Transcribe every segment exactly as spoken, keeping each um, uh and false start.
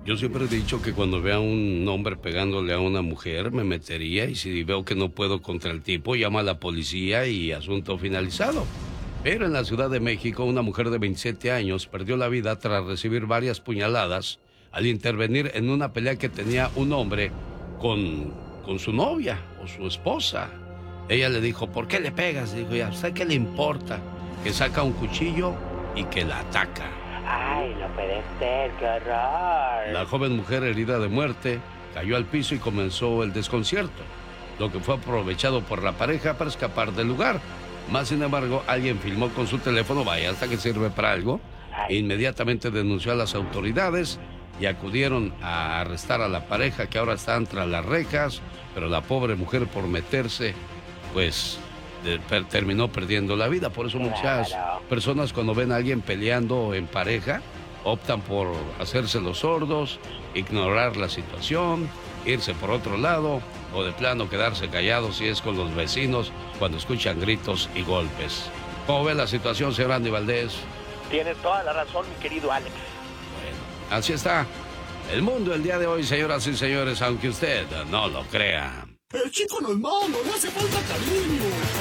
Yo siempre he dicho que cuando vea a un hombre pegándole a una mujer, me metería y si veo que no puedo contra el tipo, llama a la policía y asunto finalizado. Pero en la Ciudad de México, una mujer de veintisiete años perdió la vida tras recibir varias puñaladas al intervenir en una pelea que tenía un hombre con, con su novia o su esposa. Ella le dijo, ¿por qué le pegas? Dijo, ¿y a usted qué le importa? Que saca un cuchillo y que la ataca. Ay, no puede ser, qué horror. La joven mujer herida de muerte cayó al piso y comenzó el desconcierto, lo que fue aprovechado por la pareja para escapar del lugar. Más sin embargo, alguien filmó con su teléfono, vaya, hasta que sirve para algo, e inmediatamente denunció a las autoridades y acudieron a arrestar a la pareja que ahora está entre las rejas, pero la pobre mujer por meterse, pues de, per, terminó perdiendo la vida. Por eso muchas Claro. personas cuando ven a alguien peleando en pareja, optan por hacerse los sordos, ignorar la situación, irse por otro lado o de plano quedarse callados si es con los vecinos cuando escuchan gritos y golpes. ¿Cómo ve la situación, señor Andy Valdés? Tiene toda la razón, mi querido Alex. Bueno, así está el mundo el día de hoy, señoras y señores, aunque usted no lo crea. El chico no es malo, le hace falta cariño.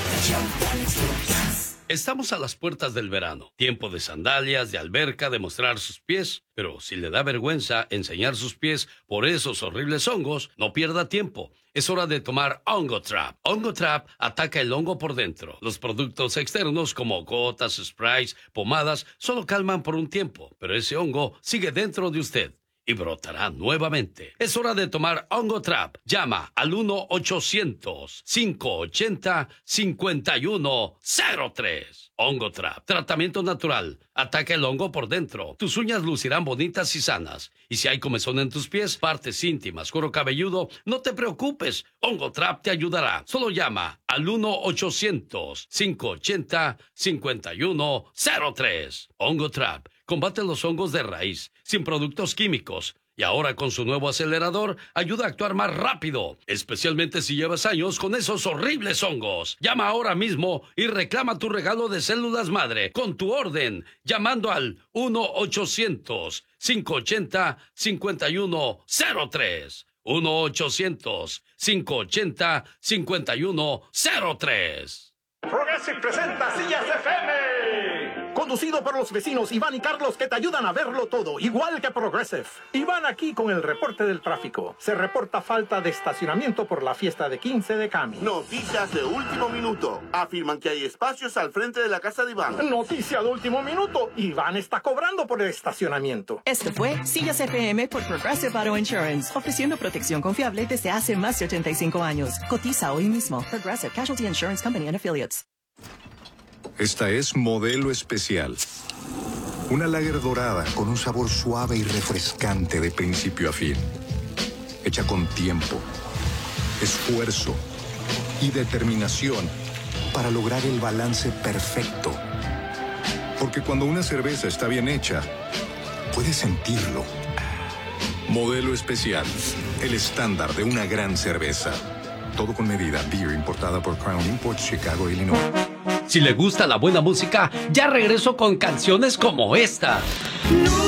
Estamos a las puertas del verano, tiempo de sandalias, de alberca, de mostrar sus pies, pero si le da vergüenza enseñar sus pies por esos horribles hongos, no pierda tiempo. Es hora de tomar Hongo Trap. Hongo Trap ataca el hongo por dentro. Los productos externos como gotas, sprays, pomadas, solo calman por un tiempo, pero ese hongo sigue dentro de usted y brotará nuevamente. Es hora de tomar Hongo Trap. Llama al uno ochocientos, cinco ochenta, cincuenta y uno cero tres. Hongo Trap. Tratamiento natural. Ataca el hongo por dentro. Tus uñas lucirán bonitas y sanas. Y si hay comezón en tus pies, partes íntimas, cuero cabelludo, no te preocupes. Hongo Trap te ayudará. Solo llama al uno ochocientos, cinco ochenta, cincuenta y uno cero tres. Hongo Trap. Combate los hongos de raíz, sin productos químicos. Y ahora con su nuevo acelerador, ayuda a actuar más rápido, especialmente si llevas años con esos horribles hongos. Llama ahora mismo y reclama tu regalo de células madre con tu orden, llamando al uno ochocientos, cinco ochenta, cincuenta y uno cero tres. uno ochocientos, cinco ochenta, cincuenta y uno cero tres. Progressive presenta Sillas F M. Conducido por los vecinos Iván y Carlos que te ayudan a verlo todo, igual que Progressive. Iván aquí con el reporte del tráfico. Se reporta falta de estacionamiento por la fiesta de quince de Cami. Noticias de último minuto. Afirman que hay espacios al frente de la casa de Iván. Noticia de último minuto. Iván está cobrando por el estacionamiento. Esto fue Sillas F M por Progressive Auto Insurance, ofreciendo protección confiable desde hace más de ochenta y cinco años. Cotiza hoy mismo. Progressive Casualty Insurance Company and Affiliates. Esta es Modelo Especial. Una lager dorada con un sabor suave y refrescante de principio a fin. Hecha con tiempo, esfuerzo y determinación para lograr el balance perfecto. Porque cuando una cerveza está bien hecha, puedes sentirlo. Modelo Especial, el estándar de una gran cerveza. Todo con medida. Beer importada por Crown Imports, Chicago, Illinois. Si le gusta la buena música, ya regreso con canciones como esta.